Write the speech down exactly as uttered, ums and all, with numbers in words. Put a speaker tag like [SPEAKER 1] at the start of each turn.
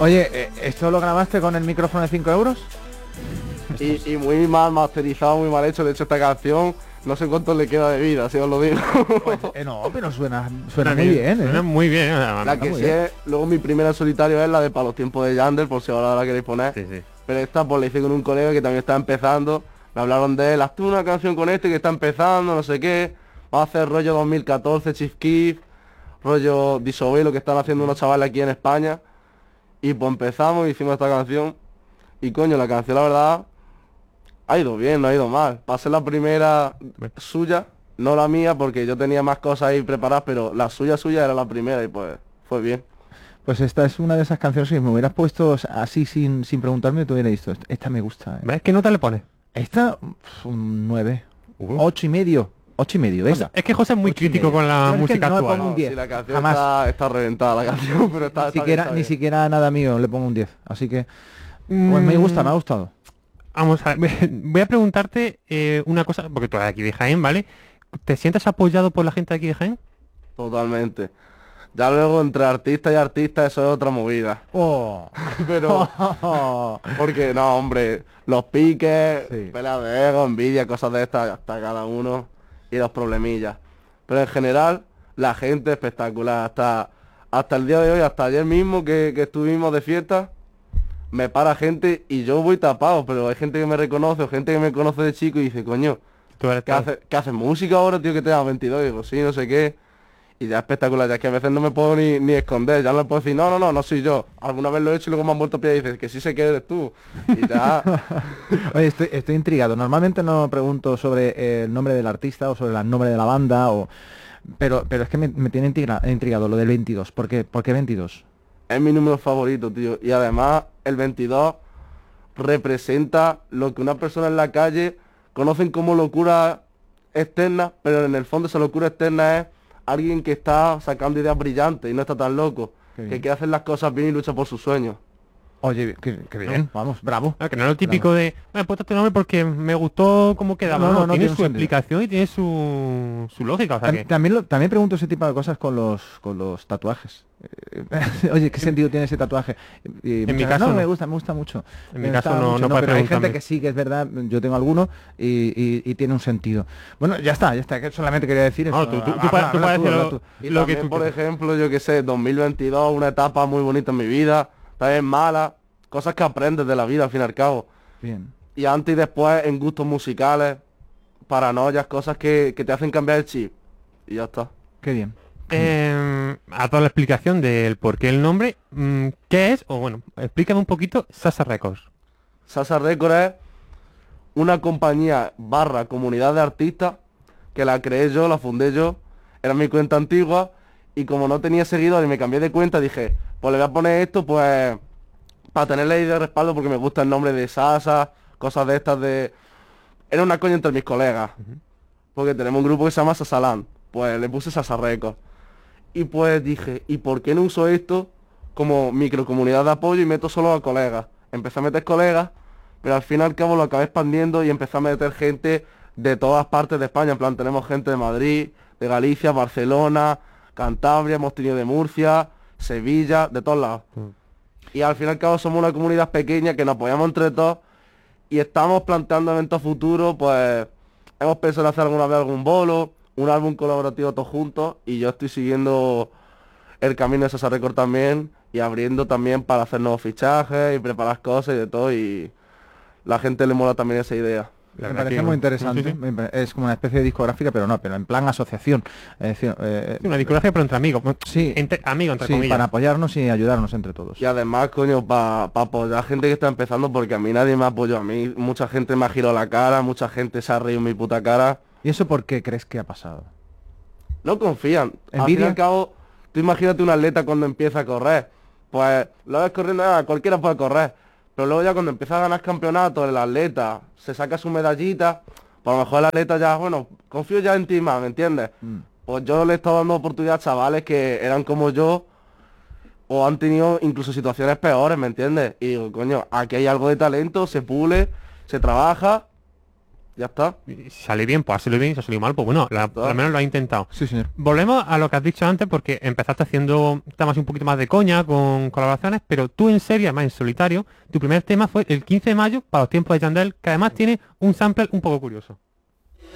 [SPEAKER 1] Oye, eh, ¿esto lo grabaste con el micrófono de cinco euros?
[SPEAKER 2] Y, y muy mal masterizado, muy mal hecho. De hecho, esta canción no sé cuánto le queda de vida, si os lo digo.
[SPEAKER 1] Pues, eh, no, pero suena, suena
[SPEAKER 3] Suena
[SPEAKER 1] muy bien, ¿eh?
[SPEAKER 3] Suena muy bien. o sea,
[SPEAKER 2] La que
[SPEAKER 1] muy
[SPEAKER 2] sí
[SPEAKER 1] bien.
[SPEAKER 2] es, luego mi primera en solitario es la de Para los tiempos de Yandel, por si ahora la queréis poner.
[SPEAKER 3] Sí, sí.
[SPEAKER 2] Pero esta pues la hice con un colega que también está empezando. Me hablaron de él, hazte una canción con este que está empezando, no sé qué. Vamos a hacer rollo dos mil catorce, Chief Keef, rollo Disobey, lo que están haciendo unos chavales aquí en España. Y pues empezamos, hicimos esta canción. Y coño, la canción la verdad ha ido bien, no ha ido mal. Para ser la primera suya, no la mía, porque yo tenía más cosas ahí preparadas, pero la suya suya era la primera y pues fue bien.
[SPEAKER 1] Pues esta es una de esas canciones que me hubieras puesto así sin, sin preguntarme, te hubiera visto. Esta me gusta. ¿eh?
[SPEAKER 3] ¿Ves qué nota le pones?
[SPEAKER 1] Esta, pf, un nueve.
[SPEAKER 3] Uh.
[SPEAKER 1] Ocho y medio. Ocho y medio,
[SPEAKER 3] O
[SPEAKER 1] venga.
[SPEAKER 3] sea, es que José es muy
[SPEAKER 1] Ocho y
[SPEAKER 3] crítico
[SPEAKER 1] medio.
[SPEAKER 3] con la
[SPEAKER 1] Yo es que
[SPEAKER 3] música
[SPEAKER 1] no me
[SPEAKER 3] actual.
[SPEAKER 1] pongo un
[SPEAKER 2] No,
[SPEAKER 1] diez.
[SPEAKER 2] sí, la canción
[SPEAKER 1] Jamás.
[SPEAKER 2] está, está reventada la canción, pero está,
[SPEAKER 1] Ni
[SPEAKER 2] está
[SPEAKER 1] siquiera,
[SPEAKER 2] bien, está
[SPEAKER 1] ni
[SPEAKER 2] bien.
[SPEAKER 1] siquiera nada mío le pongo un diez. Así que, pues me gusta, me ha gustado.
[SPEAKER 3] Vamos a ver, voy a preguntarte eh, una cosa, porque tú eres de aquí de Jaén, ¿vale? ¿Te sientes apoyado por la gente de aquí de Jaén?
[SPEAKER 2] Totalmente. Ya luego entre artista y artista eso es otra movida.
[SPEAKER 1] Oh.
[SPEAKER 2] Pero, porque no, hombre, los piques,
[SPEAKER 1] Sí.
[SPEAKER 2] peleas de ego, envidia, cosas de estas, hasta cada uno y los problemillas. Pero en general, la gente espectacular. Hasta, hasta el día de hoy, hasta ayer mismo que, que estuvimos de fiesta, me para gente y yo voy tapado, pero hay gente que me reconoce o gente que me conoce de chico y dice, coño,
[SPEAKER 3] Tú eres
[SPEAKER 2] ¿qué
[SPEAKER 3] tal.
[SPEAKER 2] haces ¿qué haces música ahora, tío, que tengas veintidós? Y digo, sí, no sé qué. Y ya espectacular, ya es que a veces no me puedo ni, ni esconder, ya no le puedo decir, no, no, no, no soy yo. Alguna vez lo he hecho y luego me han vuelto a pillar y dices, que sí sé que eres tú. Y ya,
[SPEAKER 1] Oye, estoy, estoy intrigado. Normalmente no pregunto sobre el nombre del artista o sobre el nombre de la banda, o pero pero es que me, me tiene intriga- intrigado lo del veintidós. ¿Por qué, ¿Por qué veintidós?
[SPEAKER 2] es mi número favorito, tío. Y además, el veintidós representa lo que una persona en la calle conocen como locura externa, pero en el fondo esa locura externa es alguien que está sacando ideas brillantes y no está tan loco.
[SPEAKER 1] Qué
[SPEAKER 2] Que
[SPEAKER 1] bien.
[SPEAKER 2] quiere hacer las cosas bien y lucha por sus sueños.
[SPEAKER 1] Oye, qué, qué bien, vamos, bravo.
[SPEAKER 3] Ah, que no es lo típico de, me he puesto este nombre porque me gustó cómo quedaba.
[SPEAKER 1] No,
[SPEAKER 3] No,
[SPEAKER 1] no, no
[SPEAKER 3] tiene
[SPEAKER 1] tiene
[SPEAKER 3] su
[SPEAKER 1] sentido.
[SPEAKER 3] explicación y tiene su, su lógica. O sea
[SPEAKER 1] Tam-
[SPEAKER 3] que,
[SPEAKER 1] También, lo- también pregunto ese tipo de cosas con los con los tatuajes. Eh, Oye, ¿qué sentido tiene ese tatuaje? Y
[SPEAKER 3] En mi
[SPEAKER 1] muchas-
[SPEAKER 3] caso
[SPEAKER 1] no,
[SPEAKER 3] no.
[SPEAKER 1] me gusta, me gusta mucho.
[SPEAKER 3] En mi
[SPEAKER 1] Me
[SPEAKER 3] caso
[SPEAKER 1] gusta
[SPEAKER 3] no-
[SPEAKER 1] mucho,
[SPEAKER 3] no puedes
[SPEAKER 1] pero hay gente
[SPEAKER 3] preguntarme.
[SPEAKER 1] que sí, que es verdad, yo tengo alguno y, y- y tiene un sentido. Bueno, ya está, ya está, que solamente quería decir eso.
[SPEAKER 3] No, tú- tú- tú
[SPEAKER 1] Habla-
[SPEAKER 3] puedes- tú
[SPEAKER 1] habla
[SPEAKER 3] puedes
[SPEAKER 1] tú,
[SPEAKER 3] decir
[SPEAKER 1] habla
[SPEAKER 3] lo-
[SPEAKER 1] tú.
[SPEAKER 2] Y
[SPEAKER 3] Lo que
[SPEAKER 2] también,
[SPEAKER 3] tú
[SPEAKER 2] por
[SPEAKER 3] quieras.
[SPEAKER 2] ejemplo, yo que sé, dos mil veintidós, una etapa muy bonita en mi vida, también mala, cosas que aprendes de la vida al fin y al cabo.
[SPEAKER 1] Bien.
[SPEAKER 2] Y antes y después en gustos musicales, paranoias, cosas que, que te hacen cambiar el chip. Y ya está.
[SPEAKER 1] Qué bien.
[SPEAKER 3] eh, a toda la explicación del por qué el nombre, mm, ¿qué es? O bueno, explícame un poquito Sasa Records.
[SPEAKER 2] Sasa Records es una compañía barra comunidad de artistas que la creé yo, la fundé yo, era mi cuenta antigua y como no tenía seguidores y me cambié de cuenta dije, pues le voy a poner esto pues para tenerle ahí de respaldo porque me gusta el nombre de Sasa, cosas de estas de... Era una coña entre mis colegas, porque tenemos un grupo que se llama Sasaland, pues le puse Sasa Records. Y pues dije, ¿y por qué no uso esto como microcomunidad de apoyo y meto solo a colegas? Empecé a meter colegas, pero al fin y al cabo lo acabé expandiendo y empecé a meter gente de todas partes de España. En plan, tenemos gente de Madrid, de Galicia, Barcelona, Cantabria, hemos tenido de Murcia, Sevilla, de todos lados. Y al fin y al cabo somos una comunidad pequeña que nos apoyamos entre todos y estamos planteando eventos futuros, pues hemos pensado en hacer alguna vez algún bolo, un álbum colaborativo todos juntos y yo estoy siguiendo el camino de Sasa Records también y abriendo también para hacer nuevos fichajes y preparar cosas y de todo y la gente le mola también esa idea.
[SPEAKER 3] La
[SPEAKER 1] Me
[SPEAKER 3] verdad
[SPEAKER 1] parece
[SPEAKER 3] que-
[SPEAKER 1] muy interesante.
[SPEAKER 3] sí, sí.
[SPEAKER 1] Me pare- Es como una especie de discográfica, pero no, pero en plan asociación. Es decir, eh,
[SPEAKER 3] Sí, una discografía pero entre amigos.
[SPEAKER 1] Sí.
[SPEAKER 3] Entre amigos, entre
[SPEAKER 1] sí,
[SPEAKER 3] comillas.
[SPEAKER 1] para apoyarnos y ayudarnos entre todos.
[SPEAKER 2] Y además, coño, para apoyar a gente que está empezando, porque a mí nadie me apoyó, a mí mucha gente me ha girado la cara, mucha gente se ha reído en mi puta cara.
[SPEAKER 1] ¿Y eso por qué crees que ha pasado?
[SPEAKER 2] No confían. Al fin y
[SPEAKER 1] ¿Envidia?
[SPEAKER 2] al cabo, tú imagínate un atleta cuando empieza a correr. Pues lo ves corriendo, ah, cualquiera puede correr. Pero luego ya cuando empieza a ganar campeonatos, el atleta se saca su medallita, pues a lo mejor el atleta ya, bueno, confío ya en ti más, ¿me entiendes?
[SPEAKER 1] Mm.
[SPEAKER 2] Pues yo le he estado dando oportunidad a chavales que eran como yo o han tenido incluso situaciones peores, ¿me entiendes? Y digo, coño, aquí hay algo de talento, se pule, se trabaja Ya está.
[SPEAKER 3] Y si sale bien, pues ha salido bien, si ha salido mal, pues bueno, la-
[SPEAKER 2] Claro.
[SPEAKER 3] al menos lo ha intentado.
[SPEAKER 1] Sí, señor.
[SPEAKER 3] Volvemos a lo que has dicho antes, porque empezaste haciendo temas un poquito más de coña, con colaboraciones, pero tú en serio, además en solitario, tu primer tema fue el quince de mayo para los tiempos de Yandel, que además tiene un sample un poco curioso.